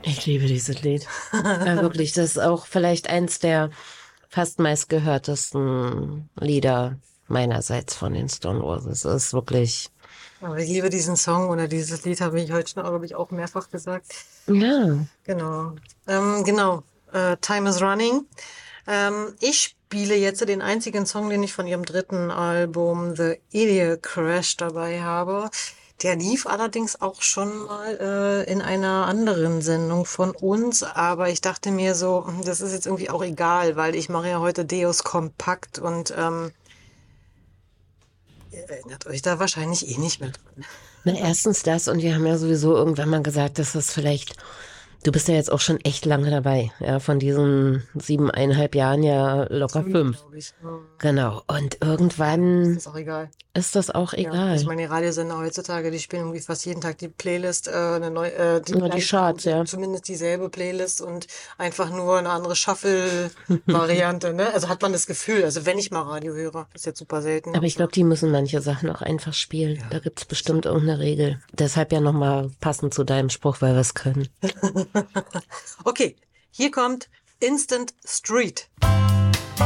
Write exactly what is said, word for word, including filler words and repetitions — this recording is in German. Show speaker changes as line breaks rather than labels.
Ich liebe dieses Lied. Ja, wirklich, das ist auch vielleicht eins der fast meistgehörtesten Lieder meinerseits von den Stone Roses. Es ist wirklich,
Aber ich liebe diesen Song oder dieses Lied, habe ich heute schon, glaube ich, auch mehrfach gesagt.
ja.
Genau. Ähm, genau. Äh, Time is Running. Ähm, ich spiele jetzt den einzigen Song, den ich von ihrem dritten Album The Idiot Crash dabei habe. Der lief allerdings auch schon mal äh, in einer anderen Sendung von uns, aber ich dachte mir so, hm, das ist jetzt irgendwie auch egal, weil ich mache ja heute Deus Kompakt und ähm, ihr erinnert euch da wahrscheinlich eh nicht mehr dran.
Na, erstens das und wir haben ja sowieso irgendwann mal gesagt, dass das vielleicht, du bist ja jetzt auch schon echt lange dabei, ja, von diesen siebeneinhalb Jahren ja locker
Fünf,
fünf.
glaube ich. Hm.
Genau. Und
Ist
irgendwann
das auch egal.
ist das auch
Ja, also ich
egal.
meine, die Radiosender heutzutage, die spielen irgendwie fast jeden Tag die Playlist, äh, eine neue, äh, die
Nur die
gleiche,
Charts, ja.
zumindest dieselbe Playlist und einfach nur eine andere Shuffle-Variante, ne? Also hat man das Gefühl, also wenn ich mal Radio höre, ist jetzt super selten,
Aber ich glaube,
aber
die müssen manche Sachen auch einfach spielen.
ja.
Da gibt's bestimmt irgendeine Regel. Deshalb ja nochmal passend zu deinem Spruch, weil wir es können.
Okay, hier kommt Instant Street.